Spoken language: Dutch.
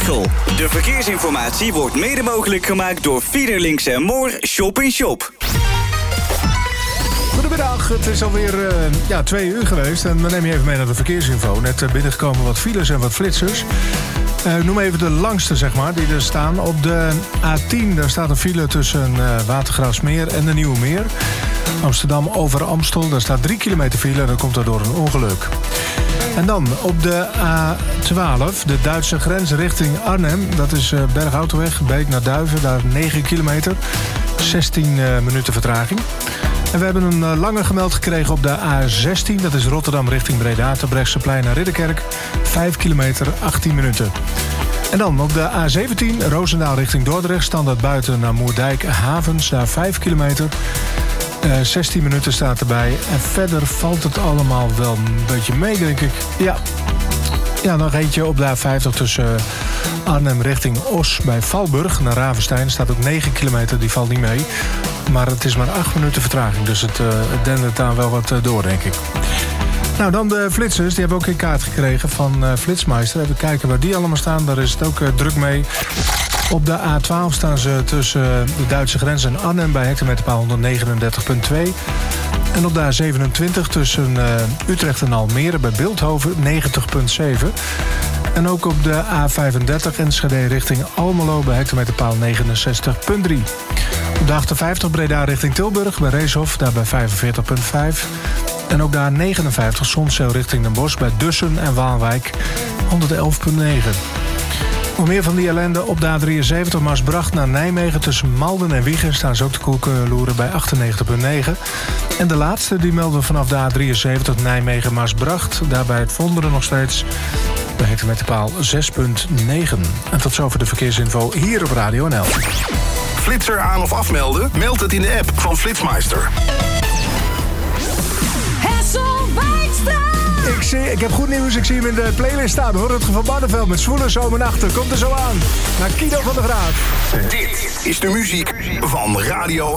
Veghel. De verkeersinformatie wordt mede mogelijk gemaakt door Fiederlinks en Moor Shop in Shop. Goedemiddag, het is alweer 2 uur geweest en we nemen je even mee naar de verkeersinfo. Net binnengekomen wat files en wat flitsers. Ik noem even de langste, zeg maar, die er staan. Op de A10, daar staat een file tussen Watergraafsmeer en de Nieuwe Meer. Amsterdam over Amstel, daar staat 3 kilometer file en dat komt daardoor een ongeluk. En dan op de A12, de Duitse grens richting Arnhem. Dat is Berghoutweg, Beek naar Duiven, daar 9 kilometer. 16 minuten vertraging. En we hebben een lange gemeld gekregen op de A16. Dat is Rotterdam richting Breda, Terbrechtseplein naar Ridderkerk. 5 kilometer, 18 minuten. En dan op de A17, Roosendaal richting Dordrecht. Standaard buiten naar Moerdijk, Havens, daar 5 kilometer. 16 minuten staat erbij. En verder valt het allemaal wel een beetje mee, denk ik. Ja, nog eentje op de A50 tussen Arnhem richting Os bij Valburg naar Ravenstein. Staat ook 9 kilometer, die valt niet mee. Maar het is maar 8 minuten vertraging, dus het dendert daar wel wat door, denk ik. Nou, dan de flitsers. Die hebben ook een kaart gekregen van Flitsmeister. Even kijken waar die allemaal staan. Daar is het ook druk mee. Op de A12 staan ze tussen de Duitse grens en Arnhem bij hectometerpaal 139,2. En op de A27 tussen Utrecht en Almere bij Bilthoven 90,7. En ook op de A35 Enschede richting Almelo bij hectometerpaal 69,3. Op de 58 Breda richting Tilburg bij Reeshof, daar bij 45,5. En ook de A59 Zonzeel richting Den Bosch bij Dussen en Waalwijk 111,9. Nog meer van die ellende op de A73 Maasbracht naar Nijmegen. Tussen Malden en Wiegen staan ze ook te koekeloeren bij 98,9. En de laatste die melden we vanaf de A73 Nijmegen Maasbracht. Daarbij het Vonderen nog steeds bij hectometerpaal 6,9. En tot zover de verkeersinfo hier op Radio NL. Flitser aan of afmelden? Meld het in de app van Flitsmeister. Ik heb goed nieuws, ik zie hem in de playlist staan. Hoor het van Barneveld met Zwoele Zomernachten. Komt er zo aan. Naar Kido van der Graaf. Dit is de muziek van Radio